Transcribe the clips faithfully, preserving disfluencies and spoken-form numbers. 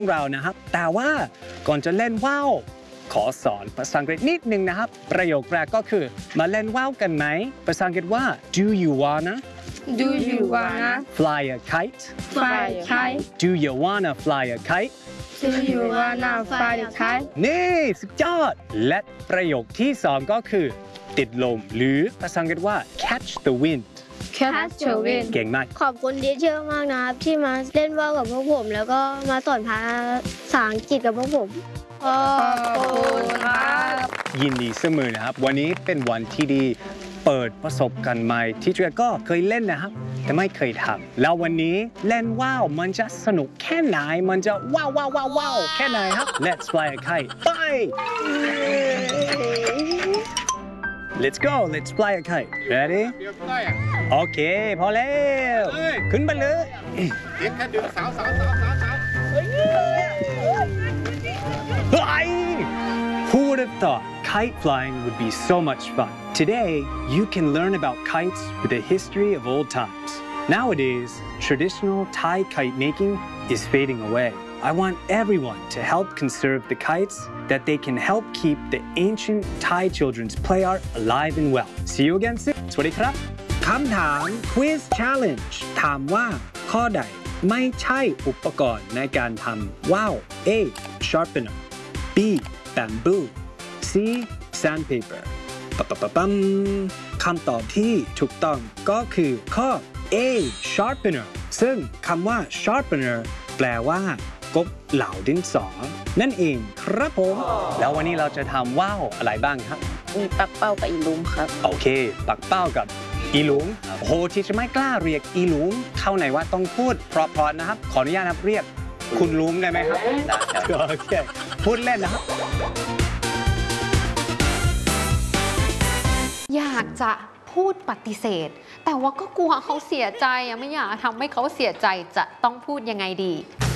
เรานะครับแต่ว่าก่อนจะเล่นว่าวขอสอนภาษาอังกฤษนิดนึงนะครับประโยคแรกก็คือมาเล่นว่าวกันไหมภาษาอังกฤษว่า do you wanna Do you wanna fly a kite fly a kite? do you wanna fly a kite Do you wanna fly a kite? นี่สุดยอดและประโยคที่สองก็คือติดลมหรือภาษาอังกฤษว่า catch the wind Catch the wind. เก่งมากขอบคุณทีเชอร์มากนะครับที่มาเล่นว่าวกับพวกผม แล้วก็มาสอนภาษาอังกฤษกับพวกผมขอบคุณครับยินดีเสมอนะครับวันนี้เป็นวันที่ดีเปิดประสบการณ์ใหม่ที่เจ๊ก็เคยเล่นนะครับแต่ไม่เคยทำแล้ววันนี้เล่นว่าวมันจะสนุกแค่ไหนมันจะว้าวว้าวว้าวว้าวแค่ไหนครับ Let's fly a kite ไป Let's go Let's fly a kite Ready โอเคพอแล้วขึ้นไปเลยเสียงแค่ดึงสาวสาวสาวสาวสาวเฮ้ย Who would have thought kite flying would be so much fun? Today, you can learn about kites with the history of old times. Nowadays, traditional Thai kite making is fading away. I want everyone to help conserve the kites that they can help keep the ancient Thai children's play art alive and well. See you again soon. สวัสดีครับคำถาม Quiz Challenge ถามว่าข้อใดไม่ใช่อุปกรณ์ในการทำว่าว A. Sharpener B. Bamboo C. Sandpaper ปั๊บปั๊บปั๊มคำตอบที่ถูกต้องก็คือข้อ A. Sharpener ซึ่งคำว่า Sharpener แปลว่ากบเหลาดินสอนั่นเองครับผมแล้ววันนี้เราจะทำว่าวอะไรบ้างครับมีปักเป้ากับอีลุงครับโอเคปักเป้ากับอีหลุงโอ้โหที่จะไม่กล้าเรียกอีหลุงเข้าไหนว่าต้องพูดเพราะๆนะครับขออนุญาตนะครับเรียกคุณลุงได้ไหมครับได้โอเคพูดเล่นนะครับอยากจะพูดปฏิเสธแต่ว่าก็กลัวเขาเสียใจอะไม่อยากทำให้เขาเสียใจจะต้องพูดยังไงดี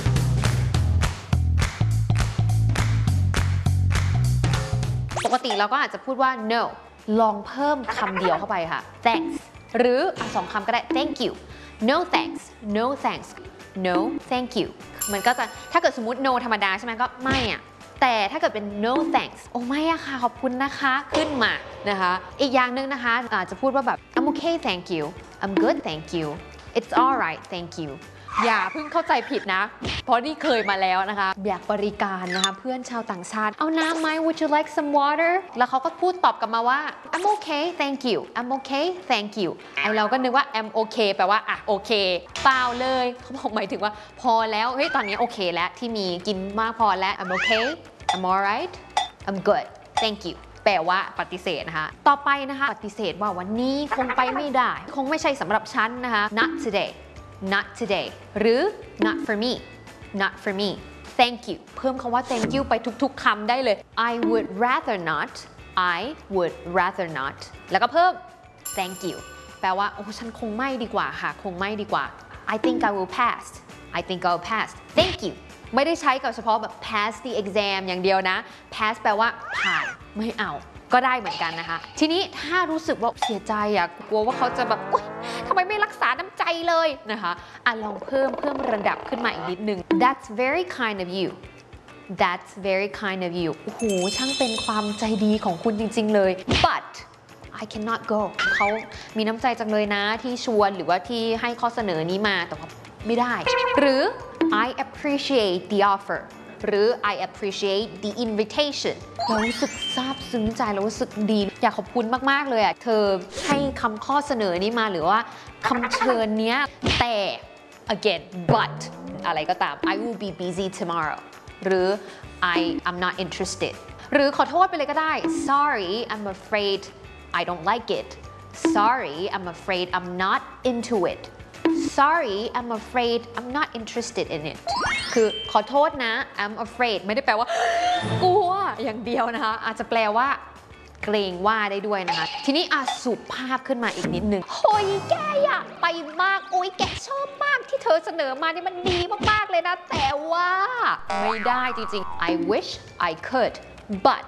ปกติเราก็อาจจะพูดว่า no ลองเพิ่มคำเดียวเข้าไปค่ะ thanks หรืออ่ะสองคำก็ได้ thank you no thanks no thanks no thank you มันก็จะถ้าเกิดสมมุติ no ธรรมดาใช่ไหมก็ไม่อะแต่ถ้าเกิดเป็น no thanks โอ้ไม่อะค่ะขอบคุณนะคะขึ้นมานะคะอีกอย่างหนึ่งนะคะอาจจะพูดว่าแบบ I'm okay thank you I'm good thank you it's alright thank you อย่าเพิ่งเข้าใจผิดนะเพราะนี่เคยมาแล้วนะคะอยากบริการนะคะเพื่อนชาวต่างชาติเอาน้ำไหม Would you like some water แล้วเขาก็พูดตอบกลับมาว่า I'm okay thank you I'm okay thank you ไอเราก็นึกว่า I'm okay แปลว่าอ่ะโอเคเปล่าเลยเขาบอกหมายถึงว่าพอแล้วเฮ้ยตอนนี้โอเคแล้วที่มีกินมากพอแล้ว I'm okay I'm alright I'm good thank you แปลว่าปฏิเสธนะคะต่อไปนะคะปฏิเสธว่าวันนี้คงไปไม่ได้คงไม่ใช่สำหรับฉันนะคะ not today not today หรือ not for me not for me thank you เพิ่มคำว่า thank you ไปทุกๆคำได้เลย I would rather not I would rather not แล้วก็เพิ่ม thank you แปลว่าโอ้ฉันคงไม่ดีกว่าค่ะคงไม่ดีกว่า I think I will pass I think I'll pass thank you ไม่ได้ใช้กับเฉพาะแบบ pass the exam อย่างเดียวนะ pass แปลว่าผ่านไม่เอาก็ได้เหมือนกันนะคะทีนี้ถ้ารู้สึกว่าเสียใจอะกลัวว่าเขาจะแบบอุ๊ยทำไมไม่รักษาน้ำใจเลยนะคะอ่ะลองเพิ่มเพิ่มระดับขึ้นมาอีกนิดนึง That's very kind of you That's very kind of you โอ้โหช่างเป็นความใจดีของคุณจริงๆเลย but I cannot go เขามีน้ำใจจังเลยนะที่ชวนหรือว่าที่ให้ข้อเสนอนี้มาแต่ว่าไม่ได้หรือ I appreciate the offer หรือ I appreciate the invitation เรารู้สึกซาบซึ้งใจเรารู้สึกดีอยากขอบคุณมากๆเลยอ่ะเธอให้คำข้อเสนอนี้มาหรือว่าคำเชิญเนี้ยแต่ again but อะไรก็ตาม I will be busy tomorrow หรือ I am not interested หรือขอโทษไปเลยก็ได้ sorry I'm afraid I don't like it sorry I'm afraid I'm not into it sorry I'm afraid I'm not interested in it คือขอโทษนะ I'm afraid ไม่ได้แปลว่ากลัวอย่างเดียวนะคะอาจจะแปลว่าเกรงว่าได้ด้วยนะคะทีนี้อาสุภาพขึ้นมาอีกนิดนึงโอ้ยแกอยากไปมากโอ้ยแกชอบมากที่เธอเสนอมานี่มันดีมากๆเลยนะแต่ว่าไม่ได้จริงๆ I wish I could but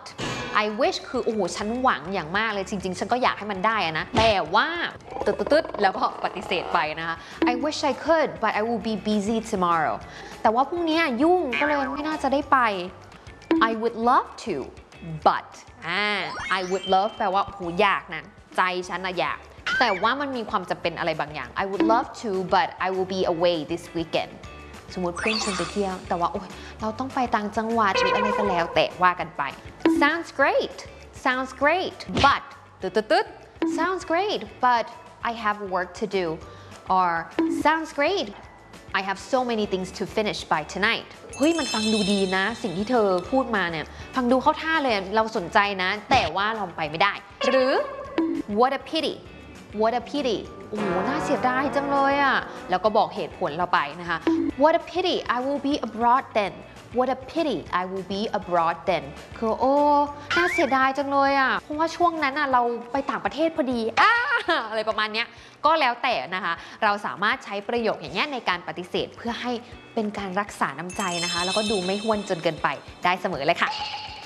I wish คือโอ้โหฉันหวังอย่างมากเลยจริงๆฉันก็อยากให้มันได้อะนะแต่ว่าตึ๊ดๆแล้วก็ปฏิเสธไปนะคะ I wish I could but I will be busy tomorrow แต่ว่าพรุ่งนี้ยุ่งก็เลยไม่น่าจะได้ไป I would love to but อ่า I would love แปลว่าโหอยากนะใจฉันนะอยากแต่ว่ามันมีความจำเป็นอะไรบางอย่าง I would love to but I will be away this weekend สมมติเพื่อนชวนไปเที่ยวแต่ว่าโอ๊ยเราต้องไปต่างจังหวัดหรืออะไรก็แล้วแต่ว่ากันไป sounds great sounds great but ตึ๊ดตึ๊ด sounds great but I have work to do or sounds great I have so many things to finish by tonight เฮ้ยมันฟังดูดีนะสิ่งที่เธอพูดมาเนี่ยฟังดูเข้าท่าเลยเราสนใจนะแต่ว่าเราไปไม่ได้หรือ what a pity what a pity โอ้โหน่าเสียดายจังเลยอ่ะแล้วก็บอกเหตุผลเราไปนะคะ what a pity I will be abroad then what a pity I will be abroad then คือโอ้น่าเสียดายจังเลยอ่ะเพราะว่าช่วงนั้นอ่ะเราไปต่างประเทศพอดีอ่าอะไรประมาณเนี้ยก็แล้วแต่นะคะเราสามารถใช้ประโยคอย่างเงี้ยในการปฏิเสธเพื่อให้เป็นการรักษาน้ำใจนะคะแล้วก็ดูไม่ห้วนจนเกินไปได้เสมอเลยค่ะ